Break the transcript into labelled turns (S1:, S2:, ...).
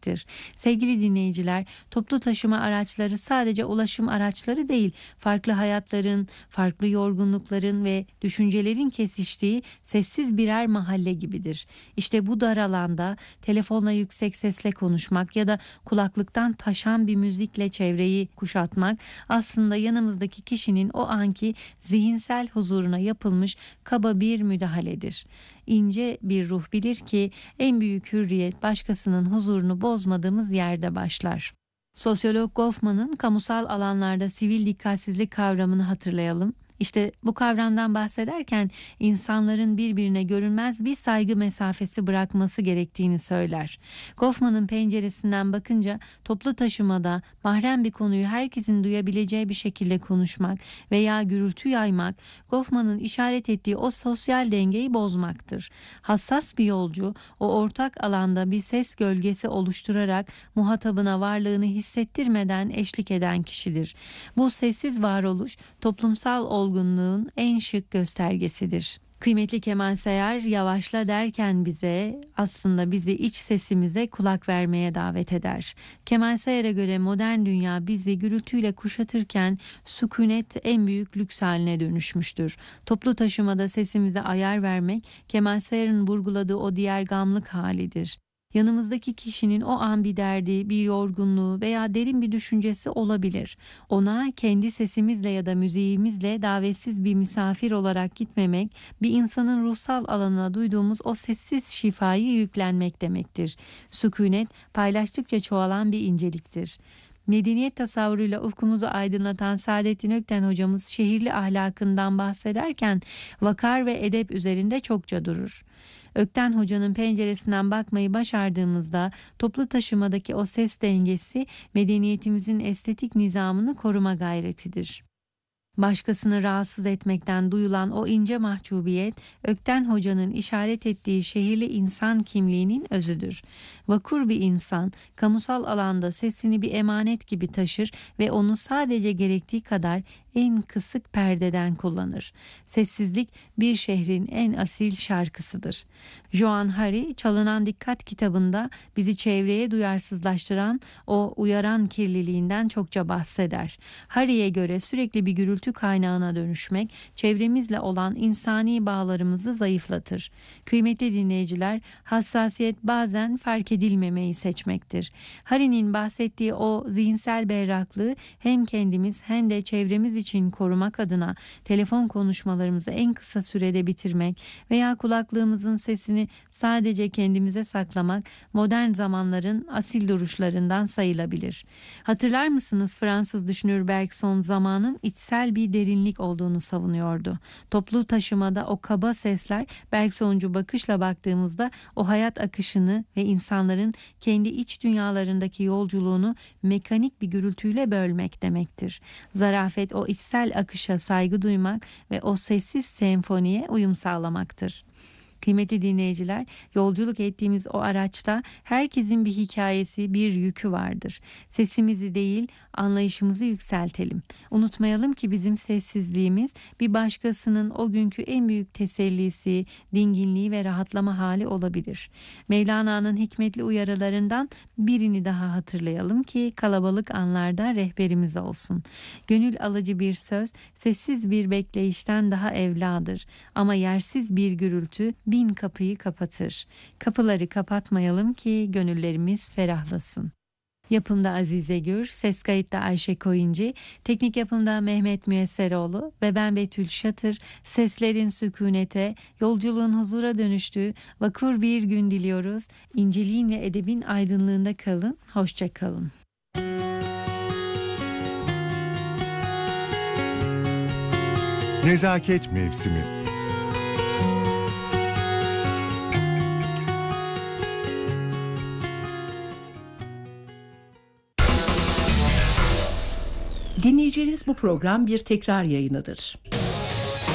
S1: demektir. Sevgili dinleyiciler, toplu taşıma araçları sadece ulaşım araçları değil, farklı hayatların, farklı yorgunlukların ve düşüncelerin kesiştiği sessiz birer mahalle gibidir. İşte bu dar alanda telefonla yüksek sesle konuşmak ya da kulaklıktan taşan bir müzikle çevreyi kuşatmak aslında yanımızdaki kişinin o anki zihinsel huzuruna yapılmış kaba bir müdahaledir. İnce bir ruh bilir ki en büyük hürriyet başkasının huzurunu bozmadığımız yerde başlar. Sosyolog Goffman'ın kamusal alanlarda sivil dikkatsizlik kavramını hatırlayalım. İşte bu kavramdan bahsederken insanların birbirine görünmez bir saygı mesafesi bırakması gerektiğini söyler. Goffman'ın penceresinden bakınca toplu taşımada mahrem bir konuyu herkesin duyabileceği bir şekilde konuşmak veya gürültü yaymak, Goffman'ın işaret ettiği o sosyal dengeyi bozmaktır. Hassas bir yolcu o ortak alanda bir ses gölgesi oluşturarak muhatabına varlığını hissettirmeden eşlik eden kişidir. Bu sessiz varoluş toplumsal olgunluğun en şık göstergesidir. Kıymetli Kemal Sayar yavaşla derken aslında bizi iç sesimize kulak vermeye davet eder. Kemal Sayar'a göre modern dünya bizi gürültüyle kuşatırken sükunet en büyük lüks haline dönüşmüştür. Toplu taşımada sesimize ayar vermek Kemal Sayar'ın vurguladığı o diğer gamlık halidir. Yanımızdaki kişinin o an bir derdi, bir yorgunluğu veya derin bir düşüncesi olabilir. Ona kendi sesimizle ya da müziğimizle davetsiz bir misafir olarak gitmemek, bir insanın ruhsal alanına duyduğumuz o sessiz şifayı yüklenmek demektir. Sükunet paylaştıkça çoğalan bir inceliktir. Medeniyet tasavvuruyla ufkumuzu aydınlatan Saadettin Ökten hocamız şehirli ahlakından bahsederken vakar ve edep üzerinde çokça durur. Ökten hocanın penceresinden bakmayı başardığımızda toplu taşımadaki o ses dengesi medeniyetimizin estetik nizamını koruma gayretidir. Başkasını rahatsız etmekten duyulan o ince mahcubiyet, Ökten Hoca'nın işaret ettiği şehirli insan kimliğinin özüdür. Vakur bir insan, kamusal alanda sesini bir emanet gibi taşır ve onu sadece gerektiği kadar en kısık perdeden kullanır. Sessizlik bir şehrin en asil şarkısıdır. Joan Hari, Çalınan Dikkat kitabında bizi çevreye duyarsızlaştıran o uyaran kirliliğinden çokça bahseder. Hari'ye göre sürekli bir gürültü kaynağına dönüşmek, çevremizle olan insani bağlarımızı zayıflatır. Kıymetli dinleyiciler, hassasiyet bazen fark edilmemeyi seçmektir. Hari'nin bahsettiği o zihinsel berraklığı hem kendimiz hem de çevremiz için korumak adına telefon konuşmalarımızı en kısa sürede bitirmek veya kulaklığımızın sesini sadece kendimize saklamak modern zamanların asil duruşlarından sayılabilir. Hatırlar mısınız, Fransız düşünür Bergson zamanın içsel bir derinlik olduğunu savunuyordu. Toplu taşımada o kaba sesler, Bergsoncu bakışla baktığımızda o hayat akışını ve insanların kendi iç dünyalarındaki yolculuğunu mekanik bir gürültüyle bölmek demektir. Zarafet o içsel akışa saygı duymak ve o sessiz senfoniye uyum sağlamaktır. Kıymetli dinleyiciler, yolculuk ettiğimiz o araçta herkesin bir hikayesi, bir yükü vardır. Sesimizi değil, anlayışımızı yükseltelim. Unutmayalım ki bizim sessizliğimiz bir başkasının o günkü en büyük tesellisi, dinginliği ve rahatlama hali olabilir. Mevlana'nın hikmetli uyarılarından birini daha hatırlayalım ki kalabalık anlarda rehberimiz olsun. Gönül alıcı bir söz, sessiz bir bekleyişten daha evladır. Ama yersiz bir gürültü bin kapıyı kapatır. Kapıları kapatmayalım ki gönüllerimiz ferahlasın. Yapımda Azize Gür, ses kayıtta Ayşe Koyuncu, teknik yapımda Mehmet Müyesseroğlu ve ben Betül Şatır. Seslerin sükunete, yolculuğun huzura dönüştüğü vakur bir gün diliyoruz. İnceliğin ve edebin aydınlığında kalın, hoşça kalın.
S2: Nezaket mevsimi.
S3: Dinleyeceğiniz bu program bir tekrar yayınıdır.